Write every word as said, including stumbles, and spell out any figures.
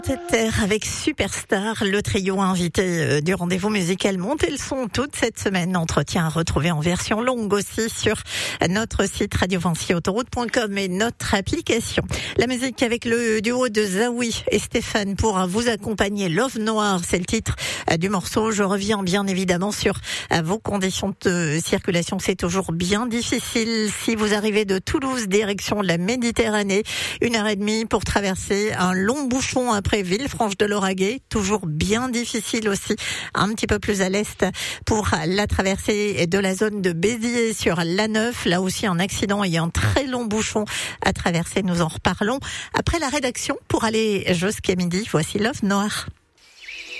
Cette heure avec Superstar, le trio invité du rendez-vous musical Montez le son toute cette semaine. Entretien à retrouver en version longue aussi sur notre site radio vinci autoroute point com et notre application. La musique avec le duo de Zawi et Stéphane pour vous accompagner. Love Noir, c'est le titre du morceau. Je reviens bien évidemment sur vos conditions de circulation. C'est toujours bien difficile si vous arrivez de Toulouse direction la Méditerranée. Une heure et demie pour traverser un long bouchon après Villefranche-de-Lauragais, toujours bien difficile aussi, un petit peu plus à l'est pour la traversée de la zone de Béziers sur l'A neuf, là aussi un accident et un très long bouchon à traverser, nous en reparlons après la rédaction pour aller jusqu'à midi. Voici Love Noir.